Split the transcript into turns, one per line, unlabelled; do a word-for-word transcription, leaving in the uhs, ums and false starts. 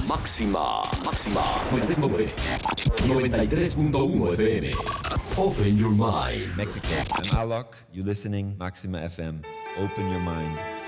Máxima, máxima. noventa y tres punto uno F M. Open your mind.
Mexico. I'm Alok. You're listening Maxima F M. Open your mind.